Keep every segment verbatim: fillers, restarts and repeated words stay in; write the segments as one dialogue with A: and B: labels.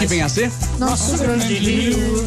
A: que vem a ser?
B: Nosso grande rio.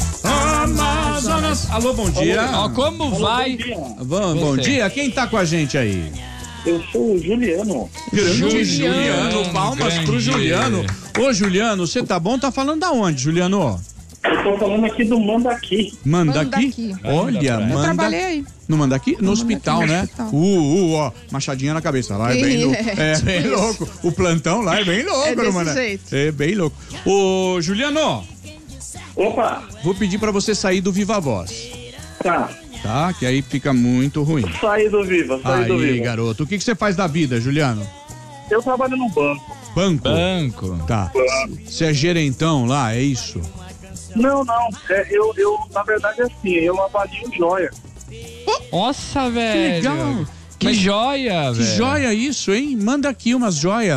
A: Amazonas. Alô, bom dia.
C: Ó, como
D: Alô,
C: vai?
D: Bom dia.
A: Bom, bom
C: Você.
A: dia. Quem tá com a gente aí?
D: Eu sou o Juliano.
A: Grande
C: Juliano,
A: Juliano. Palmas
C: grande.
A: pro Juliano. Ô, Juliano, você tá bom? Tá falando da onde, Juliano?
D: Eu tô falando aqui do Mandaqui.
A: Mandaqui?
B: Mandaqui.
A: Olha,
C: Eu
A: manda.
B: trabalhei aí.
A: No Mandaqui? No,
B: No
A: hospital,
B: Mandaqui, no
A: né?
B: hospital.
A: Uh, uh, ó, machadinha na cabeça. Lá é bem
B: Ih,
A: louco.
B: é,
A: É
B: tipo
A: bem
B: isso.
A: louco. O plantão lá é bem louco,
B: É desse
A: mano.
B: jeito.
A: É bem louco. Ô, Juliano,
D: Opa,
A: vou pedir pra você sair do Viva Voz,
D: tá.
A: tá? Que aí fica muito ruim.
D: Saí do Viva, saí do
A: Aí,
D: Viva.
A: garoto. O que, que você faz da vida, Juliano?
D: Eu trabalho no banco.
A: Banco?
C: Banco.
A: Tá. Você é gerentão lá, é isso?
D: Não, não. É, eu, eu, na verdade, é assim, eu avalio joia.
C: Nossa, velho.
A: legal.
C: Que
A: Mas-
C: joia,
A: Que
C: velho.
A: joia isso, hein? Manda aqui umas joias.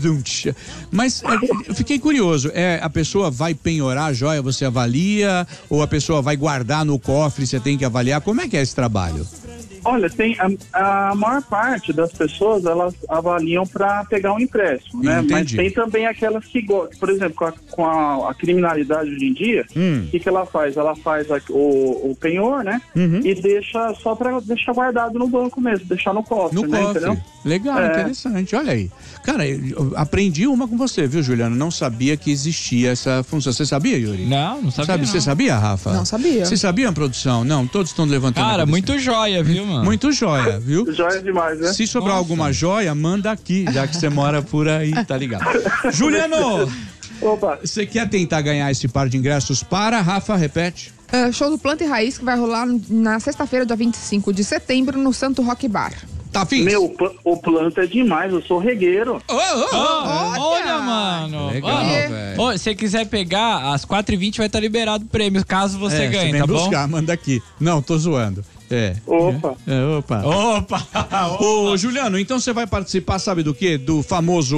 A: Mas é, eu fiquei curioso. É, a pessoa vai penhorar a joia, você avalia? Ou a pessoa vai guardar no cofre, você tem que avaliar? Como é que é esse trabalho?
D: Olha, tem a, a maior parte das pessoas, elas avaliam para pegar um empréstimo, né?
A: Entendi.
D: Mas tem também aquelas que gostam, por exemplo, com a, com a, a criminalidade hoje em dia, o
A: Hum.
D: que, que ela faz? Ela faz a- o, o penhor, né?
A: Uhum.
D: E deixa só para deixar guardado no banco mesmo, deixar no cofre,
A: No
D: né?
A: cofre.
D: Entendeu?
A: Legal,
D: É.
A: interessante. Olha aí. Cara, eu aprendi uma com você, viu, Juliano? Não sabia que existia essa função. Você sabia, Yuri?
C: Não, não sabia.
A: Sabe,
C: não.
A: você sabia, Rafa?
B: Não sabia.
A: Você sabia, produção? Não, todos estão levantando a
C: Cara,
A: cabeça.
C: muito joia, viu, mano?
A: Muito joia, viu?
D: Joia demais, né?
A: Se sobrar
C: Nossa.
A: alguma joia, manda aqui, já que você mora por aí, tá ligado? Juliano,
D: Opa,
A: você quer tentar ganhar esse par de ingressos para, Rafa, repete?
B: É, show do Planta e Raiz que vai rolar na sexta-feira, dia vinte e cinco de setembro, no Santo Rock Bar.
A: Tá afim?
D: meu, pla- o planta é demais, eu sou regueiro.
A: Ô, ô, ô.
C: Olha,
B: Olha,
C: mano.
A: Legal,
C: Ó,
A: velho.
C: ó, se você quiser pegar, às quatro e vinte vai estar liberado o prêmio, caso você
A: É,
C: ganhe,
A: vem
C: tá bom?
A: buscar, manda aqui. Não, tô zoando. É.
D: Opa.
A: É, opa.
C: Opa!
A: Ô, Juliano, então você vai participar, sabe do quê? Do famoso...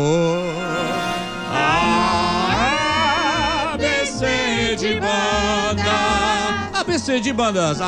A: A B C de banda. A B C de bandas.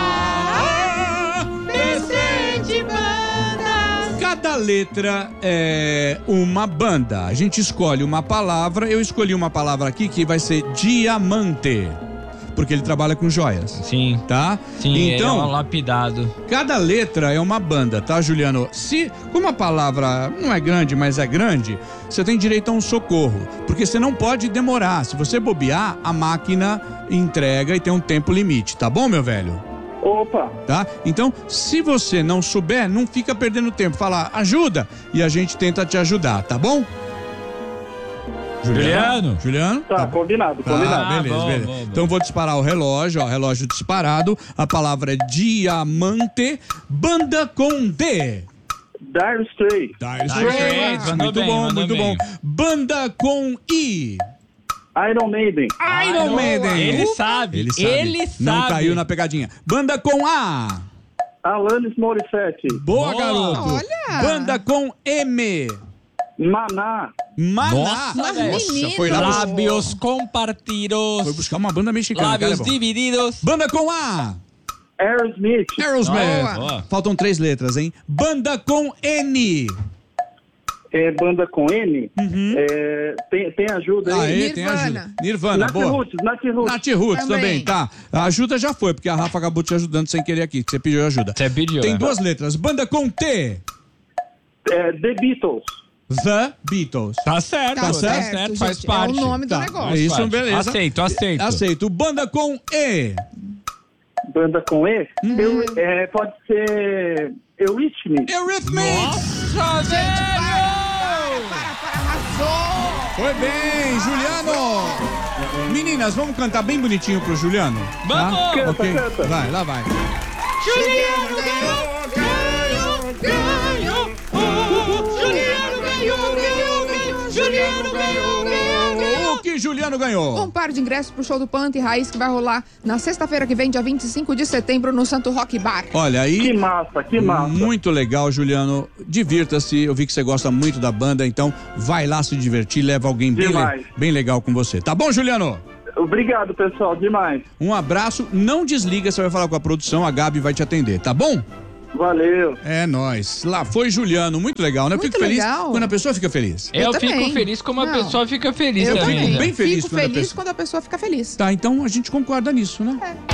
A: A B C de bandas. Cada letra é uma banda. A gente escolhe uma palavra. Eu escolhi uma palavra aqui que vai ser diamante. Porque ele trabalha com joias.
C: Sim,
A: Tá?
C: sim,
A: então,
C: ele é um lapidado.
A: cada letra é uma banda, tá, Juliano? Se, como a palavra não é grande, mas é grande, você tem direito a um socorro, porque você não pode demorar. Se você bobear, a máquina entrega e tem um tempo limite, tá bom, meu velho?
D: Opa,
A: Tá? Então, se você não souber, não fica perdendo tempo. Fala, ajuda, e a gente tenta te ajudar, tá bom?
C: Juliano?
A: Juliano?
D: tá, combinado,
A: Tá,
D: combinado.
A: beleza,
C: bom,
A: beleza.
C: bom, bom.
A: Então vou disparar o relógio, ó, relógio disparado. A palavra é diamante, banda com D.
D: Dire Straits,
A: Dire
C: Straits,
A: Straits,
C: mandou
A: muito
C: bem,
A: bom,
C: mandou
A: muito
C: bem.
A: bom. Banda com I.
D: Iron Maiden,
A: Iron Maiden.
C: Ele sabe,
A: Ele sabe.
C: ele sabe.
A: Não caiu na pegadinha. Banda com A.
D: Alanis Morissette,
A: Boa,
C: Boa.
A: garoto.
B: Olha.
A: Banda com M.
D: Maná,
A: Maná.
C: Nossa, velho.
B: menino.
A: foi lá bus-
C: Lábios compartidos.
A: Foi buscar uma banda mexicana. cara, é
C: Lábios
A: bom.
C: divididos.
A: Banda com A.
D: Aerosmith,
A: Aerosmith.
B: Boa.
A: Faltam três letras, hein? Banda com N.
D: é, banda com N,
A: Uhum.
D: é, tem, tem ajuda aí?
A: Aê, tem
B: Nirvana.
A: ajuda. Nirvana,
D: Nath
A: boa.
D: Roots, Nath Roots,
A: Nath Roots também.
B: Também.
A: Tá. A ajuda já foi, porque a Rafa acabou te ajudando sem querer aqui, que você pediu ajuda.
C: Você pediu.
A: Tem
C: é.
A: duas letras. Banda com T.
D: é, The Beatles,
A: The Beatles.
C: Tá certo,
B: Tá
C: tá
B: certo,
C: certo,
B: gente,
C: faz
B: é
C: parte.
B: o nome do
A: Tá.
B: negócio.
A: É isso,
C: Faz parte.
A: beleza.
C: Aceito, aceito.
A: Aceito. Banda com E.
D: banda com E,
A: Uhum.
D: eu, é, pode ser Eurythmics,
A: Eurythmics.
C: Nossa, velho!
B: Para, para, arrasou!
A: Foi bem, Juliano. Meninas, vamos cantar bem bonitinho pro Juliano?
C: Vamos.
A: Tá?
D: Canta,
A: Ok?
D: canta.
A: Vai, lá vai.
B: Juliano ganhou, ganhou, ganhou. Oh, Juliano ganhou, ganhou, ganhou. Juliano ganhou, ganhou, ganhou.
A: O que Juliano ganhou?
B: Um par de ingressos pro show do Planta e Raiz que vai rolar na sexta-feira que vem, dia vinte e cinco de setembro, no Santo Rock Bar.
A: Olha aí.
D: que massa, que massa.
A: Muito legal, Juliano. Divirta-se. Eu vi que você gosta muito da banda, então vai lá se divertir, leva alguém bem, le-
D: Demais.
A: bem legal com você. Tá bom, Juliano?
D: Obrigado, pessoal, demais.
A: Um abraço. Não desliga, você vai falar com a produção, a Gabi vai te atender, tá bom?
D: Valeu.
A: É nóis. Lá foi Juliano, muito legal, né? Eu
B: Muito
A: fico feliz
B: legal.
A: quando a pessoa fica feliz.
C: Eu,
B: Eu
C: fico
B: também.
C: feliz como a
B: Não.
C: pessoa fica feliz
B: Eu
C: também.
B: também.
A: bem feliz
B: Fico
A: quando a
B: feliz
A: pessoa-
B: quando a pessoa fica feliz.
A: Tá, então a gente concorda nisso, né?
B: É.